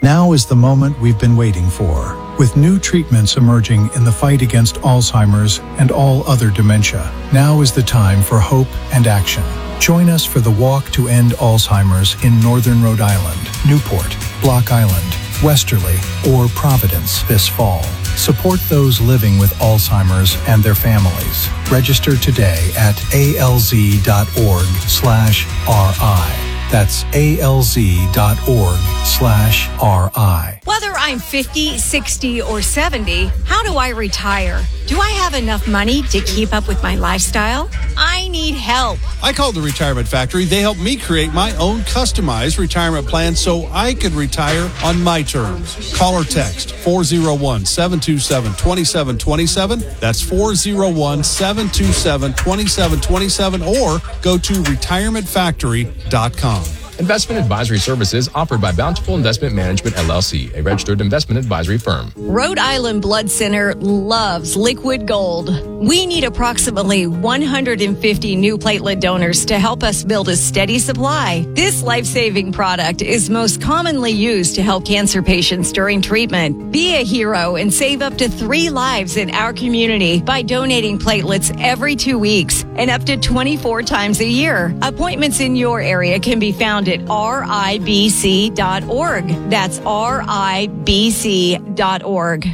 Now is the moment we've been waiting for. With new treatments emerging in the fight against Alzheimer's and all other dementia, now is the time for hope and action. Join us for the Walk to End Alzheimer's in Northern Rhode Island, Newport, Block Island, Westerly, or Providence this fall. Support those living with Alzheimer's and their families. Register today at alz.org/RI. That's alz.org/RI. Whether I'm 50, 60, or 70, how do I retire? Do I have enough money to keep up with my lifestyle? I need help. I called the Retirement Factory. They helped me create my own customized retirement plan so I could retire on my terms. Call or text 401-727-2727. That's 401-727-2727, or go to retirementfactory.com. Investment advisory services offered by Bountiful Investment Management, LLC, a registered investment advisory firm. Rhode Island Blood Center loves liquid gold. We need approximately 150 new platelet donors to help us build a steady supply. This life-saving product is most commonly used to help cancer patients during treatment. Be a hero and save up to 3 lives in our community by donating platelets every 2 weeks and up to 24 times a year. Appointments in your area can be found at ribc.org. That's ribc.org.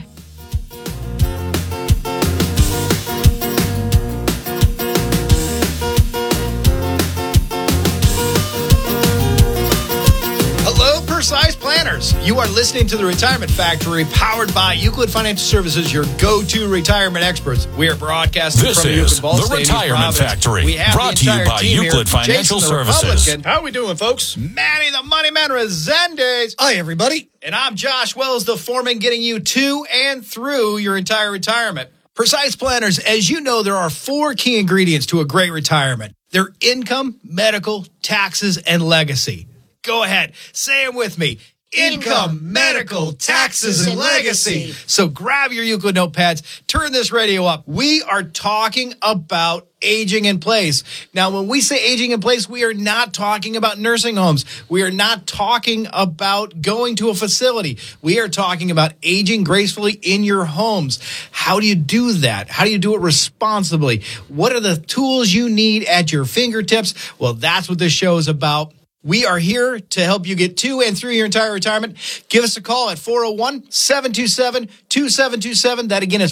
Hello, Precise Planners. You are listening to the Retirement Factory, powered by Euclid Financial Services, your go-to retirement experts. We are broadcasting this from is the Euclid the Retirement Factory, we have brought to you by Euclid Financial Services. How are we doing, folks? Manny the Money Man Resendez. Hi, everybody. And I'm Josh Wells, the foreman, getting you to and through your entire retirement. Precise Planners, as you know, there are 4 key ingredients to a great retirement. They're income, medical, taxes, and legacy. Go ahead, say them with me. Income, medical, taxes, and legacy. So grab your Euclid notepads, turn this radio up. We are talking about aging in place. Now, when we say aging in place, we are not talking about nursing homes. We are not talking about going to a facility. We are talking about aging gracefully in your homes. How do you do that? How do you do it responsibly? What are the tools you need at your fingertips? Well, that's what this show is about. We are here to help you get to and through your entire retirement. Give us a call at 401-727-2727. That again is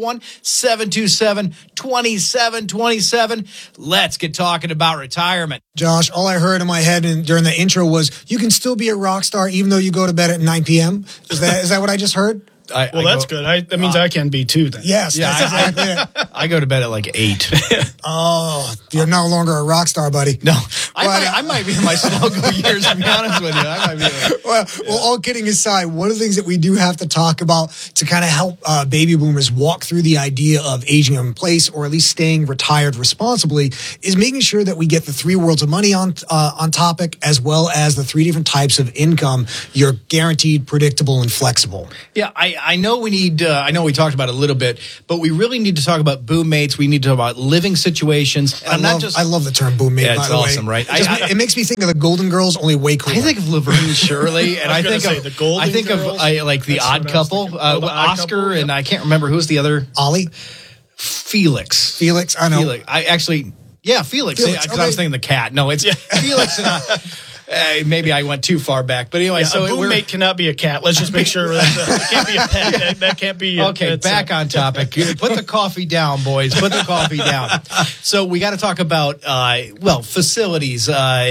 401-727-2727. Let's get talking about retirement. Josh, all I heard in my head during the intro was, you can still be a rock star even though you go to bed at 9 p.m. Is that what I just heard? That's good. That means I can be too then. Yes, that's exactly it. I go to bed at like 8. Oh, you're no longer a rock star, buddy. No, I might be in my slow-go years, to be honest with you. I might be. Well, all kidding aside, one of the things that we do have to talk about to kind of help baby boomers walk through the idea of aging in place, or at least staying retired responsibly, is making sure that we get the 3 worlds of money on topic, as well as the 3 different types of income. You're guaranteed, predictable, and flexible. Yeah, I know we need, I know we talked about it a little bit, but we really need to talk about boom mates. We need to talk about living situations. I love the term boom mate, yeah, by it's the awesome, way. right? It makes me think of the Golden Girls, only way cooler. I think of Laverne Shirley, and I think of the Golden Girls. like the Odd Couple, Oscar, and I can't remember who's the other. Ollie? Felix, I know. Felix. Felix. Okay. I was thinking the cat. No, it's Felix and maybe I went too far back, but anyway. So a boom mate cannot be a cat. Let's just make sure it can't be a pet. That can't be. Okay, back on topic. Put the coffee down, boys. Put the coffee down. So we got to talk about facilities,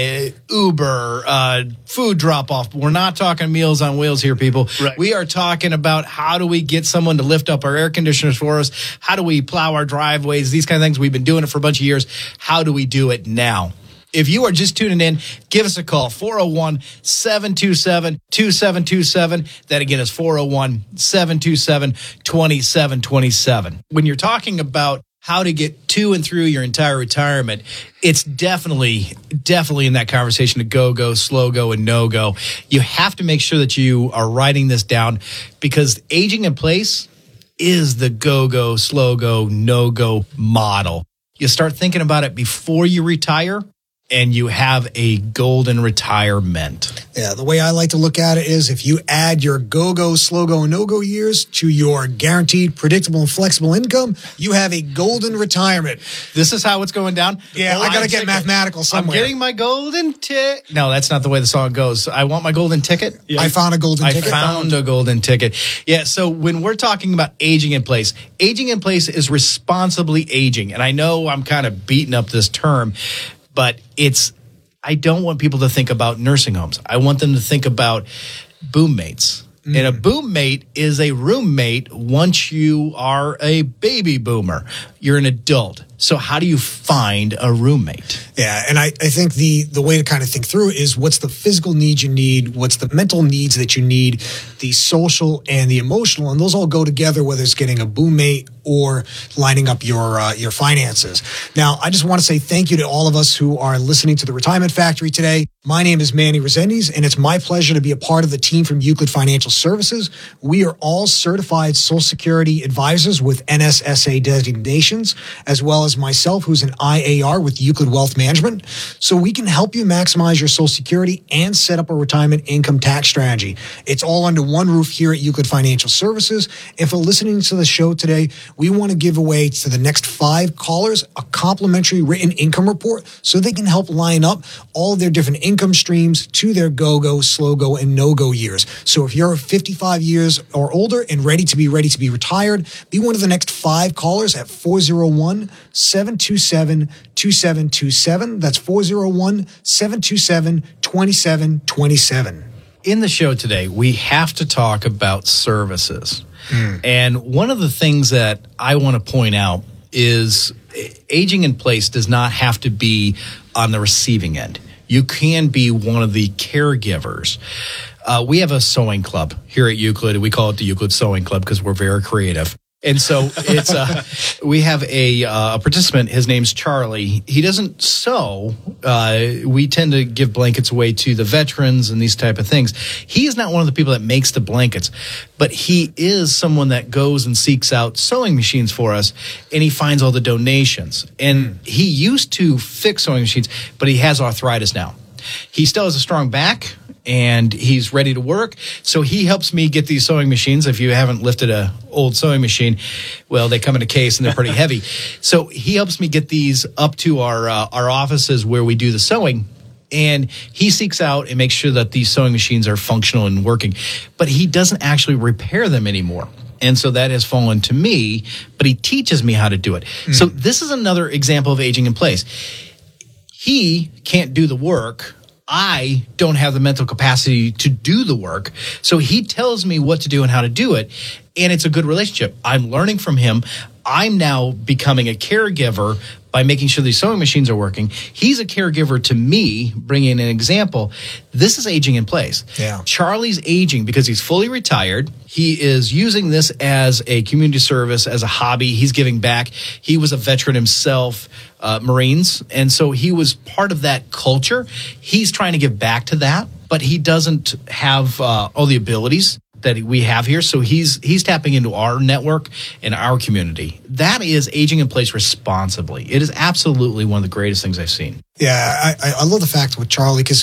Uber, food drop off. We're not talking Meals on Wheels here, people. Right. We are talking about how do we get someone to lift up our air conditioners for us? How do we plow our driveways? These kind of things. We've been doing it for a bunch of years. How do we do it now? If you are just tuning in, give us a call, 401-727-2727. That again is 401-727-2727. When you're talking about how to get to and through your entire retirement, it's definitely in that conversation of go, slow go, and no go. You have to make sure that you are writing this down, because aging in place is the go, slow go, no go model. You start thinking about it before you retire, and you have a golden retirement. Yeah, the way I like to look at it is if you add your go-go, slow-go, and no-go years to your guaranteed, predictable, and flexible income, you have a golden retirement. This is how it's going down? Yeah, I got to get mathematical somewhere. I'm getting my golden ticket. No, that's not the way the song goes. I want my golden ticket. Yeah. I found a golden ticket. I found a golden ticket. Yeah, so when we're talking about aging in place is responsibly aging. And I know I'm kind of beating up this term, but I don't want people to think about nursing homes. I want them to think about boom mates. And a boom mate is a roommate once you are a baby boomer. You're an adult. So how do you find a roommate? Yeah, and I think the way to kind of think through it is what's the physical needs you need, what's the mental needs that you need, the social and the emotional, and those all go together, whether it's getting a boom mate or lining up your finances. Now, I just want to say thank you to all of us who are listening to the Retirement Factory today. My name is Manny Resendiz, and it's my pleasure to be a part of the team from Euclid Financial Services. We are all certified Social Security advisors with NSSA designations, as well as myself, who's an IAR with Euclid Wealth Management. So we can help you maximize your Social Security and set up a retirement income tax strategy. It's all under one roof here at Euclid Financial Services. And for listening to the show today, we want to give away to the next 5 callers a complimentary written income report so they can help line up all of their different income streams to their go-go, slow-go, and no-go years. So if you're 55 years or older and ready to be retired, be one of the next 5 callers at 401-727-2727. That's 401-727-2727. In the show today, we have to talk about services. And one of the things that I want to point out is aging in place does not have to be on the receiving end. You can be one of the caregivers. We have a sewing club here at Euclid. We call it the Euclid Sewing Club because we're very creative. And so it's we have a participant. His name's Charlie. He doesn't sew. We tend to give blankets away to the veterans and these type of things. He is not one of the people that makes the blankets, but he is someone that goes and seeks out sewing machines for us, and he finds all the donations. And he used to fix sewing machines, but he has arthritis now. He still has a strong back, and he's ready to work. So he helps me get these sewing machines. If you haven't lifted an old sewing machine, well, they come in a case and they're pretty heavy. So he helps me get these up to our offices where we do the sewing. And he seeks out and makes sure that these sewing machines are functional and working. But he doesn't actually repair them anymore. And so that has fallen to me, but he teaches me how to do it. So this is another example of aging in place. He can't do the work. I don't have the mental capacity to do the work. So he tells me what to do and how to do it. And it's a good relationship. I'm learning from him. I'm now becoming a caregiver by making sure these sewing machines are working. He's a caregiver to me, bringing an example. This is aging in place. Yeah. Charlie's aging because he's fully retired. He is using this as a community service, as a hobby. He's giving back. He was a veteran himself, Marines, and so he was part of that culture. He's trying to give back to that, but he doesn't have all the abilities that we have here. So he's tapping into our network and our community. That is aging in place responsibly. It is absolutely one of the greatest things I've seen. Yeah, I love the fact with Charlie, because